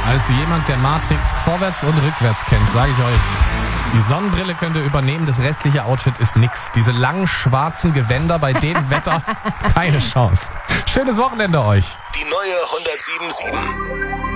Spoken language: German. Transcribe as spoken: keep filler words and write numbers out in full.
Als jemand, der Matrix vorwärts und rückwärts kennt, sage ich euch, die Sonnenbrille könnt ihr übernehmen, das restliche Outfit ist nix. Diese langen schwarzen Gewänder bei dem Wetter, keine Chance. Schönes Wochenende euch. Die neue hundertsieben Komma sieben.